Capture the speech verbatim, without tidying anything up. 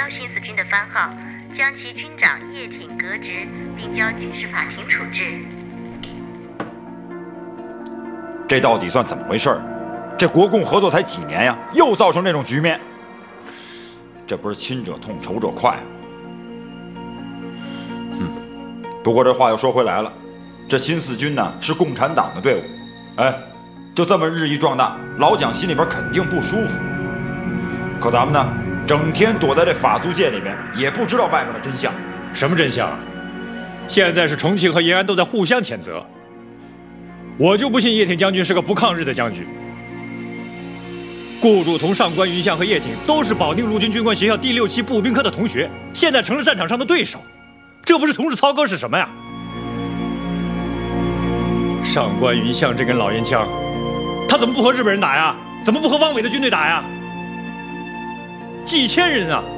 新四军的番号，将其军长叶挺革职，并交军事法庭处置。 这到底算怎么回事？这国共合作才几年呀，又造成这种局面，这不是亲者痛，仇者快啊！哼，不过这话又说回来了，这新四军呢是共产党的队伍，哎，就这么日益壮大，老蒋心里边肯定不舒服。可咱们呢，整天躲在这法租界里面，也不知道外面的真相。 什么真相啊？现在是重庆和延安都在互相谴责，我就不信叶挺将军是个不抗日的将军。顾祝同、上官云相和叶挺都是保定陆军军官学校第六期步兵科的同学，现在成了战场上的对手，这不是同日操戈是什么呀？上官云相这根老烟枪，他怎么不和日本人打呀？怎么不和汪伪的军队打呀？几千人啊！